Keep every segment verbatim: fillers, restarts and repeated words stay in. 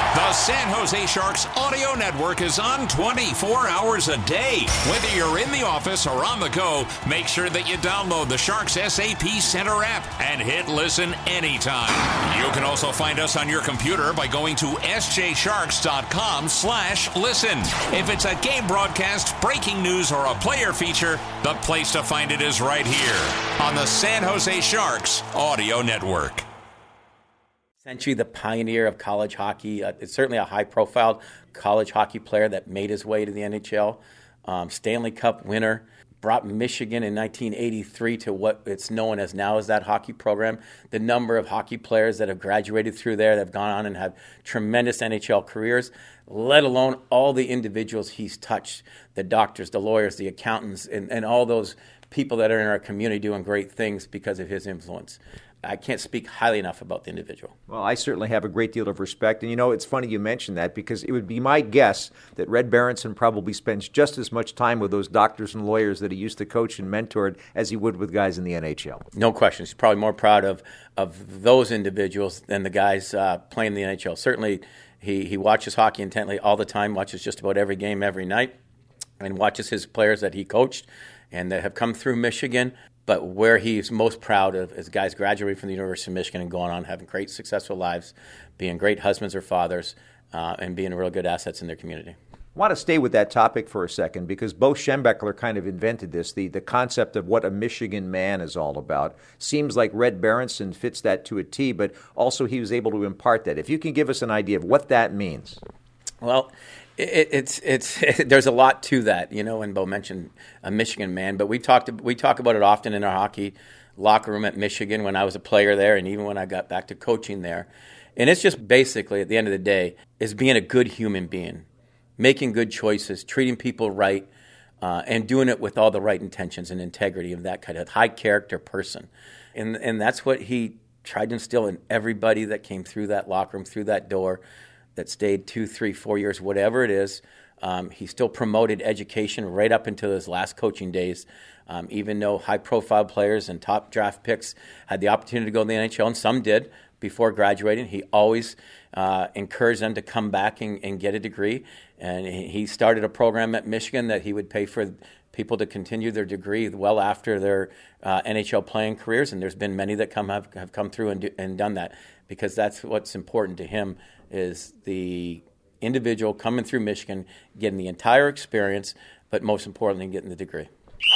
The San Jose Sharks Audio Network is on twenty-four hours a day. Whether you're in the office or on the go, make sure that you download the Sharks S A P Center app and hit listen anytime. You can also find us on your computer by going to s j sharks dot com slash listen. If it's a game broadcast, breaking news, or a player feature, the place to find it is right here on the San Jose Sharks Audio Network. Essentially the pioneer of college hockey. Uh, it's certainly a high-profile college hockey player that made his way to the N H L. Um, Stanley Cup winner, brought Michigan in nineteen eighty-three to what it's known as now as that hockey program. The number of hockey players that have graduated through there that have gone on and have tremendous N H L careers, let alone all the individuals he's touched, the doctors, the lawyers, the accountants, and, and all those people that are in our community doing great things because of his influence. I can't speak highly enough about the individual. Well, I certainly have a great deal of respect. And, you know, it's funny you mentioned that because it would be my guess that Red Berenson probably spends just as much time with those doctors and lawyers that he used to coach and mentored as he would with guys in the N H L. No question. He's probably more proud of, of those individuals than the guys uh, playing in the N H L. Certainly, he, he watches hockey intently all the time, watches just about every game every night, and watches his players that he coached and that have come through Michigan. But where he's most proud of is guys graduating from the University of Michigan and going on having great, successful lives, being great husbands or fathers, uh, and being real good assets in their community. I want to stay with that topic for a second because Bo Schembechler kind of invented this, the, the concept of what a Michigan man is all about. Seems like Red Berenson fits that to a T, but also he was able to impart that. If you can give us an idea of what that means. Well, It, it's it's it, there's a lot to that, you know. And Bo mentioned a Michigan man, but we talked we talk about it often in our hockey locker room at Michigan when I was a player there, and even when I got back to coaching there. And it's just basically at the end of the day is being a good human being, making good choices, treating people right, uh, and doing it with all the right intentions and integrity of that kind of high character person. And and that's what he tried to instill in everybody that came through that locker room, through that door, that stayed two, three, four years, whatever it is. Um, he still promoted education right up until his last coaching days, um, even though high-profile players and top draft picks had the opportunity to go to the N H L, and some did before graduating. He always uh, encouraged them to come back and, and get a degree, and he started a program at Michigan that he would pay for people to continue their degree well after their uh, N H L playing careers, and there's been many that come have, have come through and, do, and done that because that's what's important to him is the individual coming through Michigan, getting the entire experience, but most importantly, getting the degree.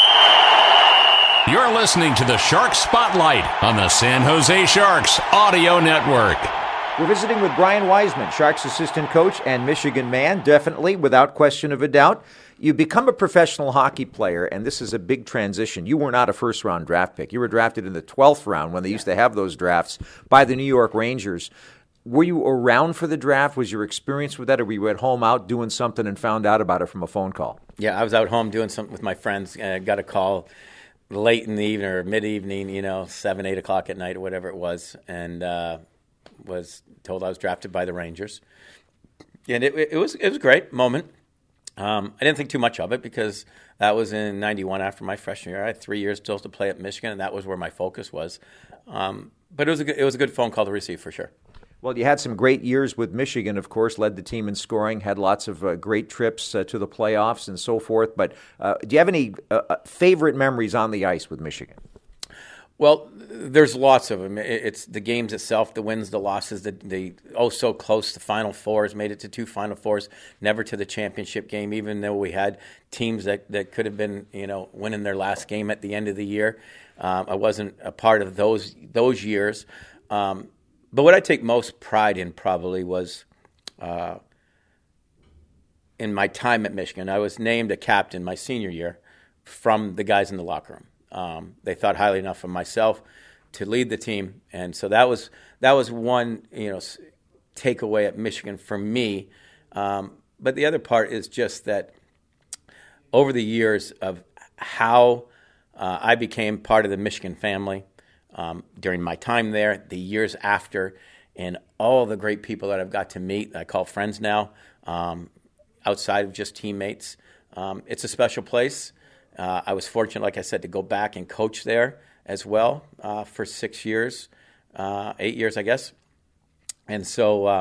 You're listening to the Sharks Spotlight on the San Jose Sharks Audio Network. We're visiting with Brian Wiseman, Sharks assistant coach and Michigan man, definitely, without question of a doubt. You become a professional hockey player, and this is a big transition. You were not a first-round draft pick. You were drafted in the twelfth round when they used to have those drafts by the New York Rangers. Were you around for the draft? Was your experience with that, or were you at home out doing something and found out about it from a phone call? Yeah, I was out home doing something with my friends. I got a call late in the evening or mid-evening, you know, seven, eight o'clock at night or whatever it was, and uh, was told I was drafted by the Rangers. And it, it was it was a great moment. Um, I didn't think too much of it because that was in ninety-one after my freshman year. I had three years still to play at Michigan, and that was where my focus was. Um, but it was a good, it was a good phone call to receive for sure. Well, you had some great years with Michigan, of course, led the team in scoring, had lots of uh, great trips uh, to the playoffs and so forth. But uh, do you have any uh, favorite memories on the ice with Michigan? Well, there's lots of them. It's the games itself, the wins, the losses, the, the oh so close to Final Fours, made it to two Final Fours, never to the championship game, even though we had teams that, that could have been, you know, winning their last game at the end of the year. Um, I wasn't a part of those those years. Um, But what I take most pride in probably was uh, in my time at Michigan. I was named a captain my senior year from the guys in the locker room. Um, they thought highly enough of myself to lead the team, and so that was that was one you know takeaway at Michigan for me. Um, but the other part is just that over the years of how uh, I became part of the Michigan family. Um, during my time there, the years after, and all the great people that I've got to meet, I call friends now, um, outside of just teammates. Um, it's a special place. Uh, I was fortunate, like I said, to go back and coach there as well uh, for six years, uh, eight years, I guess. And so uh,